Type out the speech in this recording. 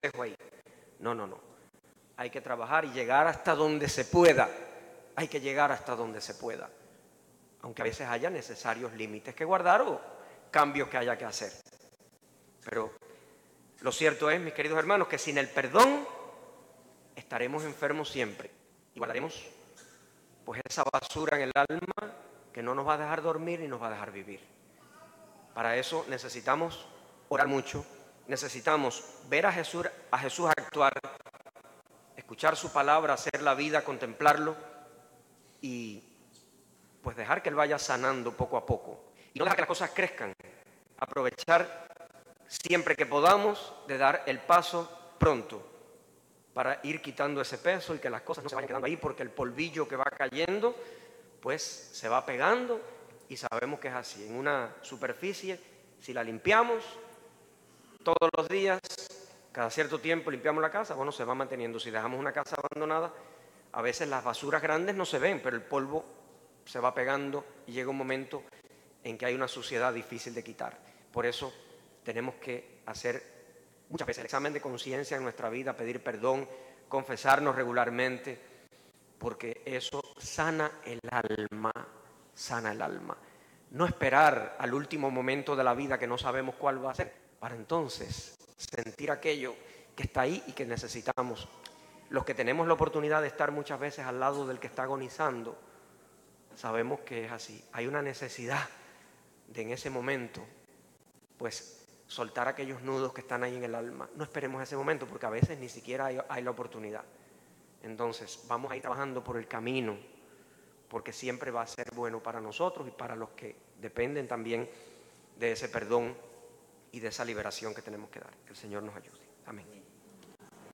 dejo ahí. No, no, no. Hay que trabajar y llegar hasta donde se pueda. Hay que llegar hasta donde se pueda. Aunque a veces haya necesarios límites que guardar o cambios que haya que hacer. Pero lo cierto es, mis queridos hermanos, que sin el perdón estaremos enfermos siempre. Y guardaremos pues esa basura en el alma que no nos va a dejar dormir ni nos va a dejar vivir. Para eso necesitamos orar mucho, necesitamos ver a Jesús actuar, escuchar su palabra, hacer la vida, contemplarlo y pues dejar que Él vaya sanando poco a poco. Y no dejar que las cosas crezcan, aprovechar siempre que podamos de dar el paso pronto para ir quitando ese peso y que las cosas no se vayan quedando ahí, porque el polvillo que va cayendo pues se va pegando y sabemos que es así. En una superficie, si la limpiamos todos los días, cada cierto tiempo limpiamos la casa, bueno, se va manteniendo. Si dejamos una casa abandonada, a veces las basuras grandes no se ven, pero el polvo se va pegando y llega un momento en que hay una suciedad difícil de quitar. Por eso tenemos que hacer muchas veces el examen de conciencia en nuestra vida, pedir perdón, confesarnos regularmente, porque eso sana el alma, sana el alma. No esperar al último momento de la vida que no sabemos cuál va a ser, para entonces sentir aquello que está ahí y que necesitamos. Los que tenemos la oportunidad de estar muchas veces al lado del que está agonizando, sabemos que es así. Hay una necesidad de en ese momento, pues, soltar aquellos nudos que están ahí en el alma. No esperemos ese momento porque a veces ni siquiera hay la oportunidad. Entonces, vamos a ir trabajando por el camino, porque siempre va a ser bueno para nosotros y para los que dependen también de ese perdón y de esa liberación que tenemos que dar. Que el Señor nos ayude. Amén.